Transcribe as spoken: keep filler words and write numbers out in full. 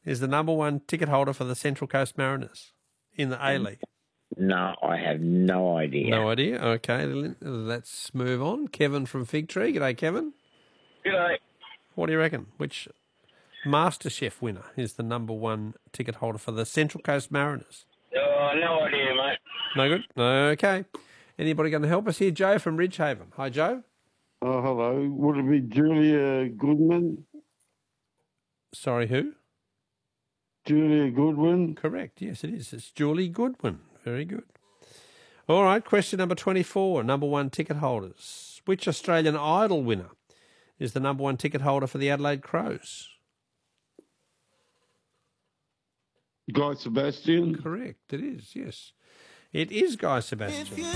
is the number one ticket holder for the Central Coast Mariners in the A-League? No, I have no idea. No idea. Okay, let's move on. Kevin from Fig Tree. G'day, Kevin. G'day. What do you reckon? Which MasterChef winner is the number one ticket holder for the Central Coast Mariners? Oh, no idea, mate. No good? Okay. Anybody going to help us here? Joe from Ridgehaven. Hi, Joe. Oh, hello. Would it be Julia Goodman? Sorry, who? Julia Goodwin? Correct. Yes, it is. It's Julie Goodwin. Very good. All right, question number twenty-four, number one ticket holders. Which Australian Idol winner is the number one ticket holder for the Adelaide Crows? Guy Sebastian? Correct, it is, yes. It is Guy Sebastian.